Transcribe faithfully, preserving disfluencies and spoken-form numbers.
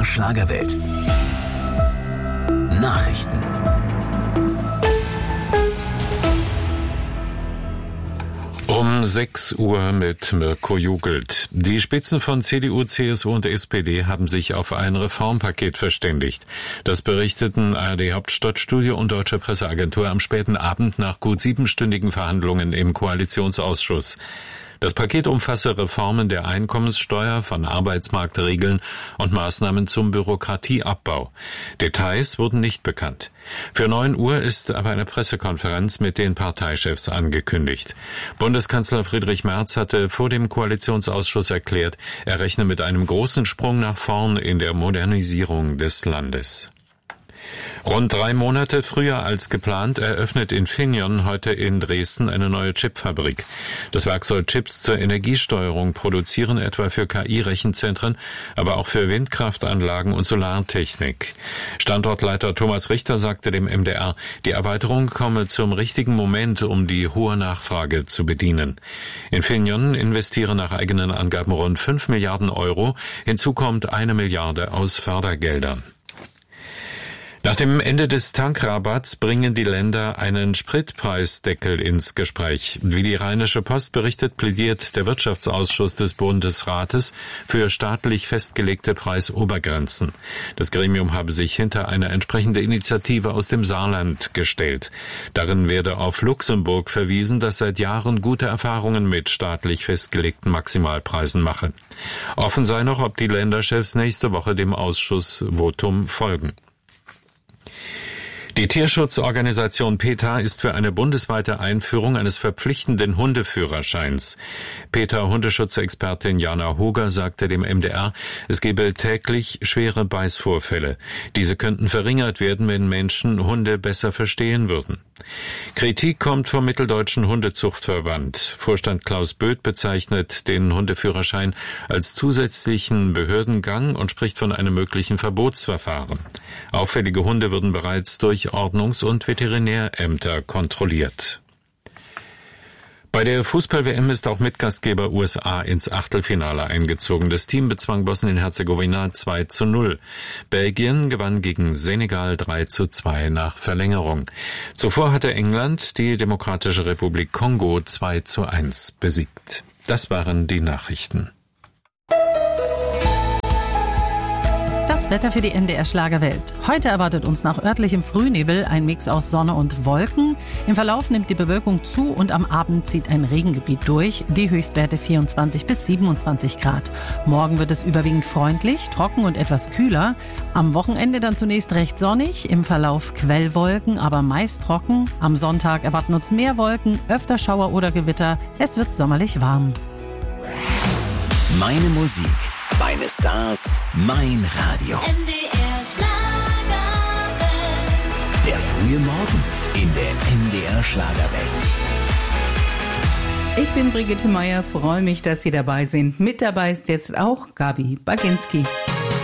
Schlagerwelt. Nachrichten. Um sechs Uhr mit Mirko Jugelt. Die Spitzen von C D U, C S U und S P D haben sich auf ein Reformpaket verständigt. Das berichteten A R D Hauptstadtstudio und Deutsche Presseagentur am späten Abend nach gut siebenstündigen Verhandlungen im Koalitionsausschuss. Das Paket umfasse Reformen der Einkommenssteuer, von Arbeitsmarktregeln und Maßnahmen zum Bürokratieabbau. Details wurden nicht bekannt. Für neun Uhr ist aber eine Pressekonferenz mit den Parteichefs angekündigt. Bundeskanzler Friedrich Merz hatte vor dem Koalitionsausschuss erklärt, er rechne mit einem großen Sprung nach vorn in der Modernisierung des Landes. Rund drei Monate früher als geplant eröffnet Infineon heute in Dresden eine neue Chipfabrik. Das Werk soll Chips zur Energiesteuerung produzieren, etwa für K I-Rechenzentren, aber auch für Windkraftanlagen und Solartechnik. Standortleiter Thomas Richter sagte dem M D R, die Erweiterung komme zum richtigen Moment, um die hohe Nachfrage zu bedienen. Infineon investiere nach eigenen Angaben rund fünf Milliarden Euro. Hinzu kommt eine Milliarde aus Fördergeldern. Nach dem Ende des Tankrabatts bringen die Länder einen Spritpreisdeckel ins Gespräch. Wie die Rheinische Post berichtet, plädiert der Wirtschaftsausschuss des Bundesrates für staatlich festgelegte Preisobergrenzen. Das Gremium habe sich hinter eine entsprechende Initiative aus dem Saarland gestellt. Darin werde auf Luxemburg verwiesen, das seit Jahren gute Erfahrungen mit staatlich festgelegten Maximalpreisen mache. Offen sei noch, ob die Länderchefs nächste Woche dem Ausschussvotum folgen. Die Tierschutzorganisation PETA ist für eine bundesweite Einführung eines verpflichtenden Hundeführerscheins. PETA-Hundeschutzexpertin Jana Hoger sagte dem M D R, es gebe täglich schwere Beißvorfälle. Diese könnten verringert werden, wenn Menschen Hunde besser verstehen würden. Kritik kommt vom Mitteldeutschen Hundezuchtverband. Vorstand Klaus Böth bezeichnet den Hundeführerschein als zusätzlichen Behördengang und spricht von einem möglichen Verbotsverfahren. Auffällige Hunde würden bereits durch Ordnungs- und Veterinärämter kontrolliert. Bei der Fußball-W M ist auch Mitgastgeber U S A ins Achtelfinale eingezogen. Das Team bezwang Bosnien-Herzegowina zwei zu null. Belgien gewann gegen Senegal drei zu zwei nach Verlängerung. Zuvor hatte England die Demokratische Republik Kongo zwei zu eins besiegt. Das waren die Nachrichten. Das Wetter für die M D R Schlagerwelt. Heute erwartet uns nach örtlichem Frühnebel ein Mix aus Sonne und Wolken. Im Verlauf nimmt die Bewölkung zu und am Abend zieht ein Regengebiet durch. Die Höchstwerte vierundzwanzig bis siebenundzwanzig Grad. Morgen wird es überwiegend freundlich, trocken und etwas kühler. Am Wochenende dann zunächst recht sonnig, im Verlauf Quellwolken, aber meist trocken. Am Sonntag erwarten uns mehr Wolken, öfter Schauer oder Gewitter. Es wird sommerlich warm. Meine Musik, meine Stars, mein Radio. M D R Schlagerwelt. Der frühe Morgen in der M D R Schlagerwelt. Ich bin Brigitte Meier, freue mich, dass Sie dabei sind. Mit dabei ist jetzt auch Gabi Baginski.